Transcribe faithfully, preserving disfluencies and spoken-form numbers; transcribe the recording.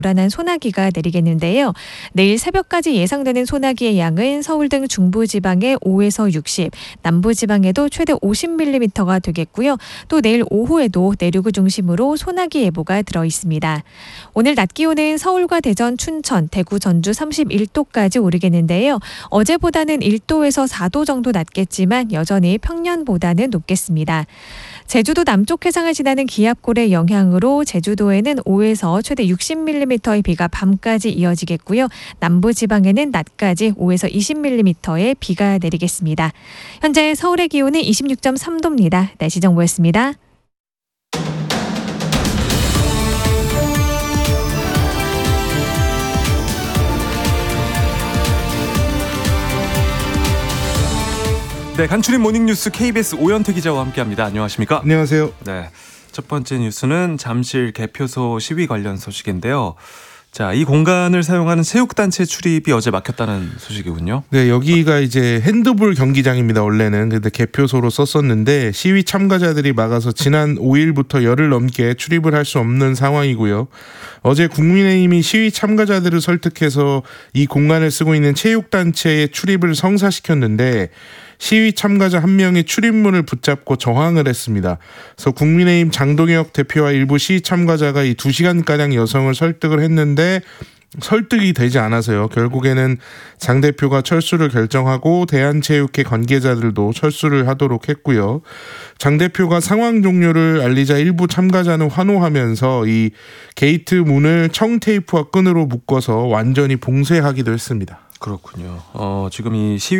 불안한 소나기가 내리겠는데요. 내일 새벽까지 예상되는 소나기의 양은 서울 등 중부지방에 오에서 육십, 남부지방에도 최대 오십 밀리미터가 되겠고요. 또 내일 오후에도 내륙을 중심으로 소나기 예보가 들어 있습니다. 오늘 낮 기온은 서울과 대전, 춘천, 대구, 전주 삼십일 도까지 오르겠는데요. 어제보다는 일 도에서 사 도 정도 낮겠지만 여전히 평년보다는 높겠습니다. 제주도 남쪽 해상을 지나는 기압골의 영향으로 제주도에는 오에서 최대 육십 밀리미터의 비가 밤까지 이어지겠고요. 남부지방에는 낮까지 오에서 이십 밀리미터의 비가 내리겠습니다. 현재 서울의 기온은 이십육 점 삼 도입니다. 날씨 정보였습니다. 네, 간추린 모닝뉴스 케이비에스 오현태 기자와 함께합니다. 안녕하십니까? 안녕하세요. 네, 첫 번째 뉴스는 잠실 개표소 시위 관련 소식인데요. 자, 이 공간을 사용하는 체육단체 출입이 어제 막혔다는 소식이군요. 네, 여기가 이제 핸드볼 경기장입니다. 원래는. 근데 개표소로 썼었는데 시위 참가자들이 막아서 지난 오 일부터 열흘 넘게 출입을 할 수 없는 상황이고요. 어제 국민의힘이 시위 참가자들을 설득해서 이 공간을 쓰고 있는 체육단체의 출입을 성사시켰는데 시위 참가자 한 명이 출입문을 붙잡고 저항을 했습니다. 그래서 국민의힘 장동혁 대표와 일부 시위 참가자가 이 두 시간가량 여성을 설득을 했는데 설득이 되지 않아서요. 결국에는 장 대표가 철수를 결정하고 대한체육회 관계자들도 철수를 하도록 했고요. 장 대표가 상황 종료를 알리자 일부 참가자는 환호하면서 이 게이트 문을 청테이프와 끈으로 묶어서 완전히 봉쇄하기도 했습니다. 그렇군요. 어, 지금 이 시위